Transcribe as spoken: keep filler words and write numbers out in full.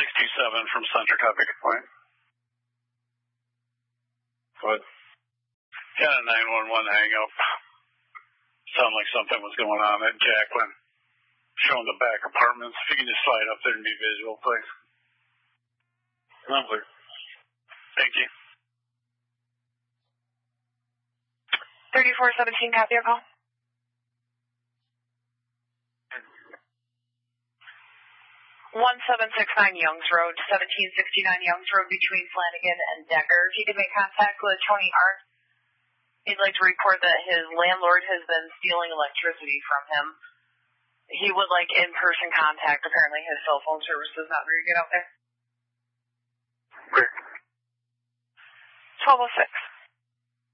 six two seven from Center, copy, good point. What? Got a nine one one hang up. Sounded like something was going on at Jacqueline. Showing the back apartments. If you can just slide up there and be visual, please. Lovely. Thank you. thirty-four seventeen, copy your call. one seven six nine Youngs Road, seventeen sixty-nine Youngs Road between Flanagan and Decker. If you could make contact with Tony Art, he'd like to report that his landlord has been stealing electricity from him. He would like in-person contact. Apparently his cell phone service is not very good out there. Where? twelve oh six.